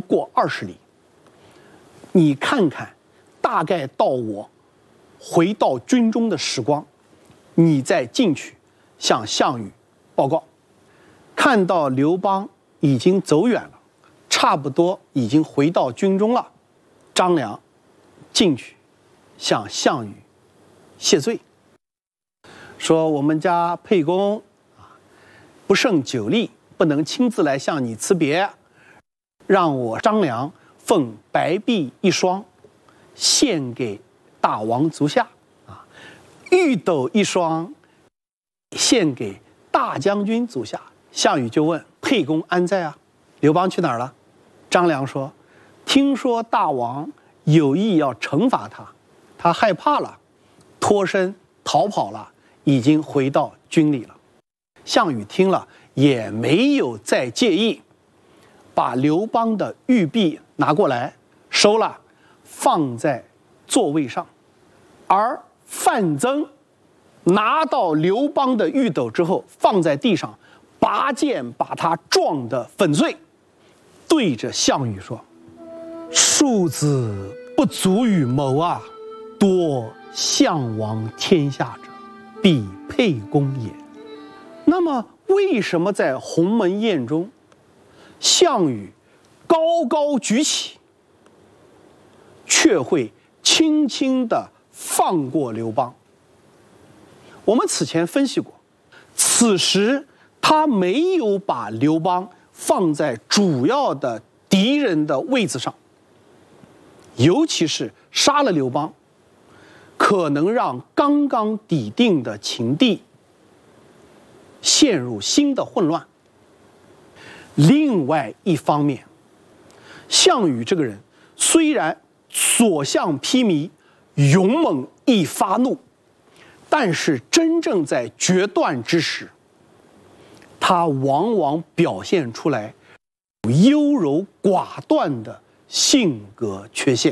过20里。你看看，大概到我回到军中的时光，你再进去向项羽报告。看到刘邦已经走远了，差不多已经回到军中了，张良进去向项羽谢罪，说我们家沛公不胜酒力，不能亲自来向你辞别，让我张良奉白璧1双献给大王足下，玉斗1双献给大将军足下。项羽就问沛公安在啊？刘邦去哪儿了？张良说，听说大王有意要惩罚他，他害怕了，脱身逃跑了，已经回到军里了。项羽听了也没有再介意，把刘邦的玉璧拿过来收了，放在座位上。而范增拿到刘邦的玉斗之后，放在地上，拔剑把他撞得粉碎，对着项羽说，庶子不足与谋啊，多项王天下者，必沛公也。那么为什么在鸿门宴中，项羽高高举起，却会轻轻地放过刘邦？我们此前分析过，此时他没有把刘邦放在主要的敌人的位子上，尤其是杀了刘邦，可能让刚刚抵定的秦地陷入新的混乱。另外一方面，项羽这个人虽然所向披靡，勇猛易发怒，但是真正在决断之时，他往往表现出来优柔寡断的性格缺陷。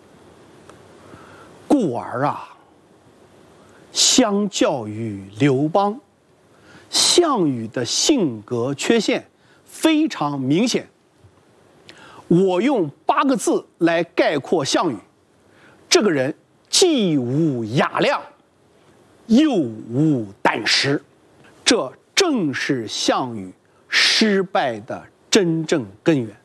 故而相较于刘邦，项羽的性格缺陷非常明显。我用8个字来概括项羽，这个人既无雅量，又无胆识，这正是项羽失败的真正根源。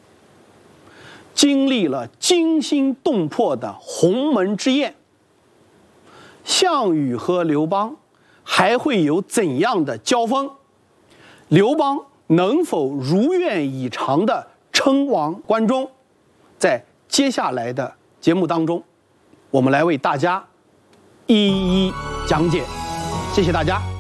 经历了惊心动魄的鸿门之宴，项羽和刘邦还会有怎样的交锋？刘邦能否如愿以偿地称王关中？在接下来的节目当中，我们来为大家一一讲解。谢谢大家。